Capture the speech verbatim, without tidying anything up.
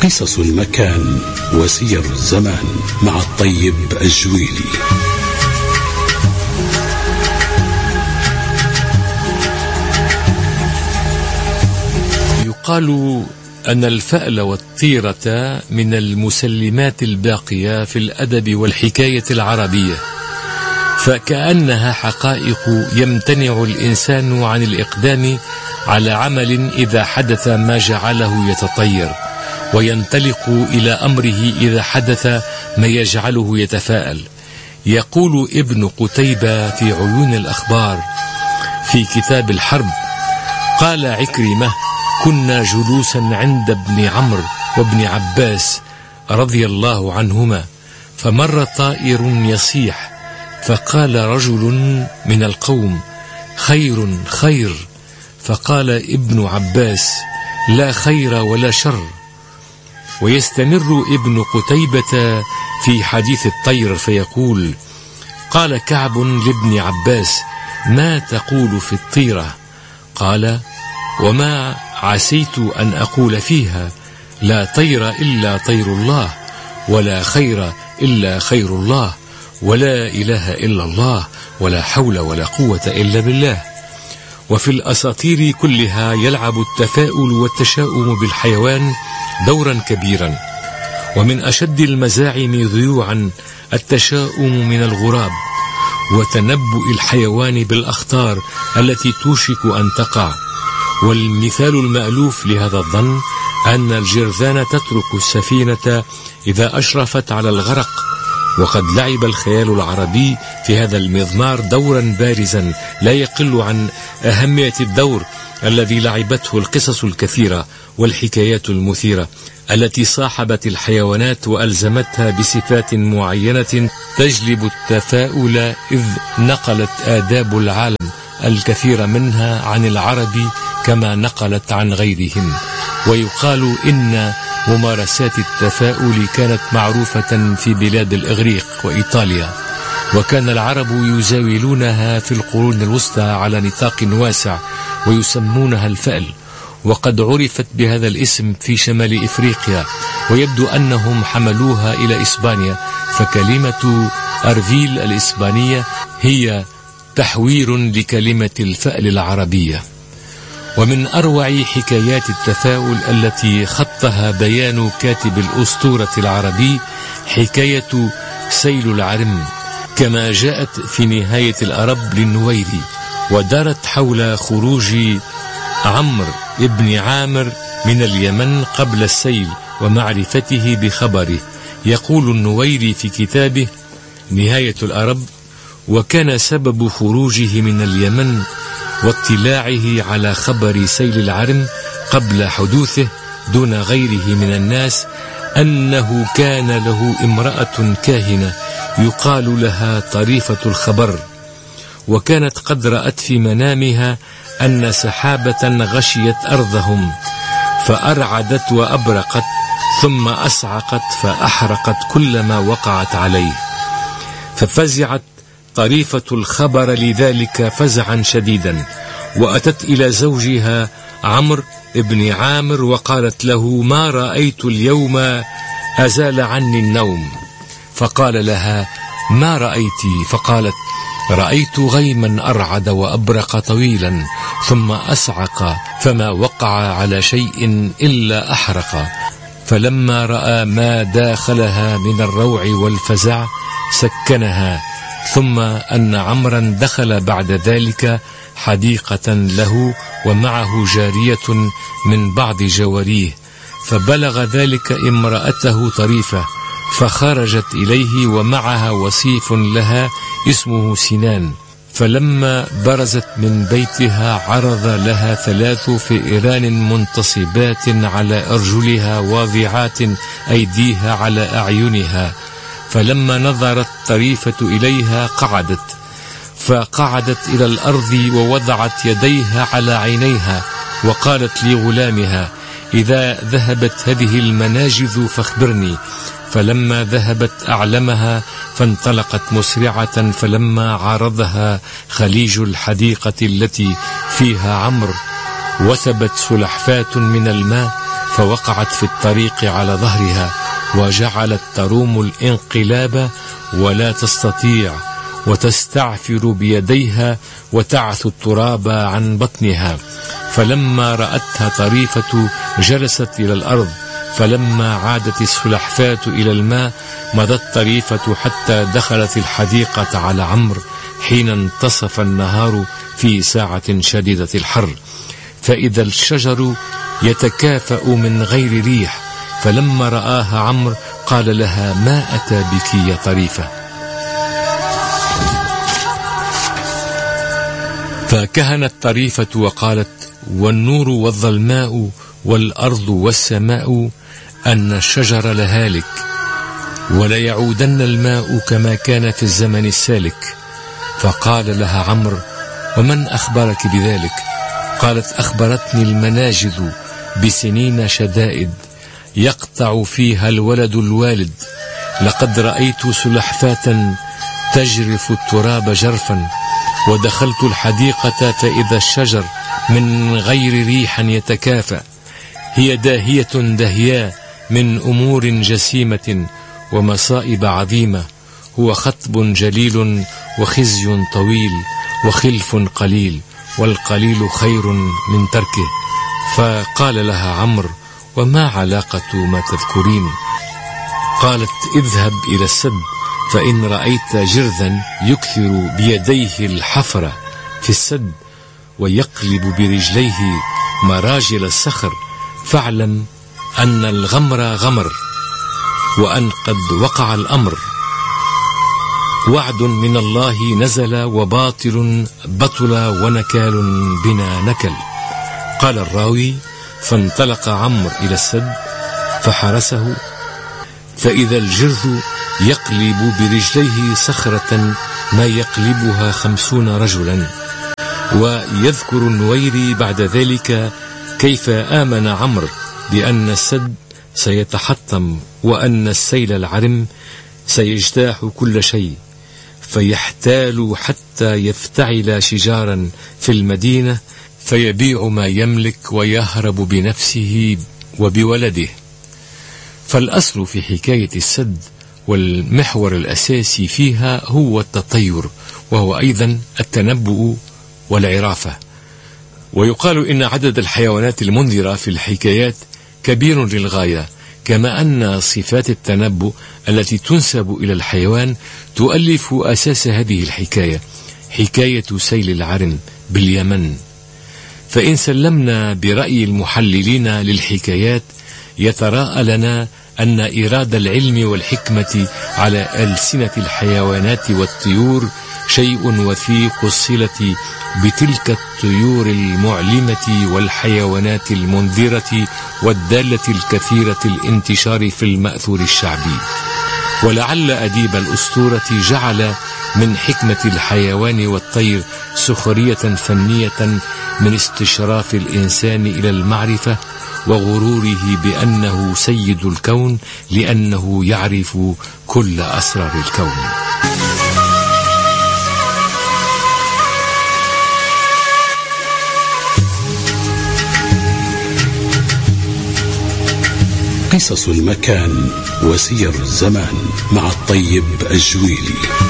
قصص المكان وسير الزمان مع الطيب الجويلي. يقال أن الفأل والطيرة من المسلمات الباقية في الأدب والحكاية العربية، فكأنها حقائق يمتنع الإنسان عن الإقدام على عمل إذا حدث ما جعله يتطير، وينطلق إلى أمره إذا حدث ما يجعله يتفاءل. يقول ابن قتيبة في عيون الأخبار في كتاب الحرب: قال عكرمة: كنا جلوسا عند ابن عمرو وابن عباس رضي الله عنهما، فمر طائر يصيح، فقال رجل من القوم: خير خير. فقال ابن عباس: لا خير ولا شر. ويستمر ابن قتيبة في حديث الطير فيقول: قال كعب لابن عباس: ما تقول في الطيرة؟ قال: وما عسيت أن أقول فيها لا طير إلا طير الله، ولا خير إلا خير الله، ولا إله إلا الله، ولا حول ولا قوة إلا بالله. وفي الأساطير كلها يلعب التفاؤل والتشاؤم بالحيوان دورا كبيرا، ومن أشد المزاعم ضيوعا التشاؤم من الغراب، وتنبؤ الحيوان بالأخطار التي توشك أن تقع. والمثال المألوف لهذا الظن أن الجرذان تترك السفينة إذا أشرفت على الغرق. وقد لعب الخيال العربي في هذا المضمار دورا بارزا لا يقل عن أهمية الدور الذي لعبته القصص الكثيرة والحكايات المثيرة التي صاحبت الحيوانات وألزمتها بصفات معينة تجلب التفاؤل، إذ نقلت آداب العالم الكثير منها عن العرب كما نقلت عن غيرهم. ويقال إن ممارسات التفاؤل كانت معروفة في بلاد الإغريق وإيطاليا، وكان العرب يزاولونها في القرون الوسطى على نطاق واسع ويسمونها الفأل، وقد عرفت بهذا الاسم في شمال إفريقيا، ويبدو أنهم حملوها إلى إسبانيا، فكلمة أرفيل الإسبانية هي تحوير لكلمة الفأل العربية. ومن أروع حكايات التفاؤل التي خطها بيان كاتب الأسطورة العربي حكاية سيل العرم، كما جاءت في نهاية الأرب للنويري، ودارت حول خروج عمرو ابن عامر من اليمن قبل السيل ومعرفته بخبره. يقول النويري في كتابه نهاية الأرب: وكان سبب خروجه من اليمن واطلاعه على خبر سيل العرم قبل حدوثه دون غيره من الناس أنه كان له امرأة كاهنة يقال لها طريفة الخبر، وكانت قد رأت في منامها أن سحابة غشيت أرضهم فأرعدت وأبرقت، ثم أصعقت فأحرقت كل ما وقعت عليه، ففزعت طريفة الخبر لذلك فزعا شديدا، وأتت إلى زوجها عمرو ابن عامر وقالت له: ما رأيت اليوم أزال عني النوم. فقال لها: ما رأيت؟ فقالت: رأيت غيما أرعد وأبرق طويلا ثم أصعق، فما وقع على شيء إلا أحرق. فلما رأى ما داخلها من الروع والفزع سكنها، ثم أن عمرا دخل بعد ذلك حديقة له ومعه جارية من بعض جواريه، فبلغ ذلك امرأته طريفة، فخرجت إليه ومعها وصيف لها اسمه سنان. فلما برزت من بيتها عرض لها ثلاث فئران منتصبات على أرجلها واضعات أيديها على أعينها، فلما نظرت طريفة إليها قعدت، فقعدت إلى الأرض ووضعت يديها على عينيها، وقالت لغلامها: إذا ذهبت هذه المناجذ فاخبرني. فلما ذهبت أعلمها، فانطلقت مسرعة، فلما عارضها خليج الحديقة التي فيها عمرو وثبت سلحفاة من الماء، فوقعت في الطريق على ظهرها وجعلت تروم الانقلاب ولا تستطيع، وتستعفر بيديها وتعث التراب عن بطنها. فلما رأتها طريفة جلست إلى الأرض، فلما عادت السلحفاة إلى الماء مضت طريفة حتى دخلت الحديقة على عمرو حين انتصف النهار في ساعة شديدة الحر، فإذا الشجر يتكافأ من غير ريح. فلما رآها عمرو قال لها: ما أتى بك يا طريفة؟ فكهنت طريفة وقالت: والنور والظلماء والأرض والسماء أن الشجر لهالك، وليعودن الماء كما كان في الزمن السالك. فقال لها عمرو: ومن أخبرك بذلك؟ قالت: أخبرتني المناجذ بسنين شدائد يقطع فيها الولد الوالد، لقد رأيت سلحفاة تجرف التراب جرفا، ودخلت الحديقة فإذا الشجر من غير ريح يتكافأ، هي داهية دهياء من أمور جسيمة ومصائب عظيمة، هو خطب جليل وخزي طويل وخلف قليل، والقليل خير من تركه. فقال لها عمرو: وما علاقة ما تذكرين؟ قالت: اذهب إلى السد، فإن رأيت جرذا يكثر بيديه الحفر في السد ويقلب برجليه مراجل الصخر، فاعلم أن الغمر غمر، وأن قد وقع الأمر، وعد من الله نزل وباطل بطل، ونكال بنا نكل. قال الراوي: فانطلق عمرو إلى السد فحرسه، فإذا الجرذ يقلب برجليه صخرة ما يقلبها خمسون رجلا. ويذكر النويري بعد ذلك كيف آمن عمرو بأن السد سيتحطم، وأن السيل العرم سيجتاح كل شيء، فيحتال حتى يفتعل شجارا في المدينة، فيبيع ما يملك ويهرب بنفسه وبولده. فالأصل في حكاية السد والمحور الأساسي فيها هو التطير، وهو أيضا التنبؤ والعرافة. ويقال إن عدد الحيوانات المنذرة في الحكايات كبير للغاية، كما أن صفات التنبؤ التي تنسب إلى الحيوان تؤلف أساس هذه الحكاية، حكاية سيل العرم باليمن. فإن سلمنا برأي المحللين للحكايات يتراءى لنا أن إيراد العلم والحكمة على ألسنة الحيوانات والطيور شيء وثيق الصلة بتلك الطيور المعلمة والحيوانات المنذرة والدالة الكثيرة الانتشار في المأثور الشعبي. ولعل أديب الأسطورة جعل من حكمة الحيوان والطير سخرية فنية من استشراف الإنسان إلى المعرفة وغروره بأنه سيد الكون، لأنه يعرف كل أسرار الكون. قصص المكان وسير الزمان مع الطيب الجويلي.